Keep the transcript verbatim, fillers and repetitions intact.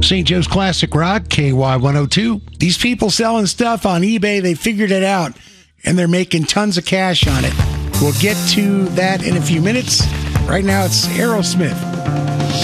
Saint Joe's Classic Rock, K Y one oh two. These people selling stuff on eBay, they figured it out, and they're making tons of cash on it. We'll get to that in a few minutes. Right now, it's Aerosmith.